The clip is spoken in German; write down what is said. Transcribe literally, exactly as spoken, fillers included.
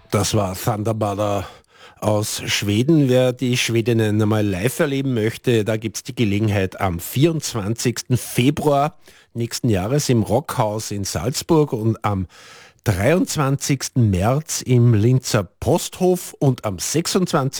Das war Thunderbird aus Schweden. Wer die Schwedinnen einmal live erleben möchte, da gibt es die Gelegenheit am vierundzwanzigsten Februar nächsten Jahres im Rockhaus in Salzburg und am dreiundzwanzigsten März im Linzer Posthof und am sechsundzwanzigsten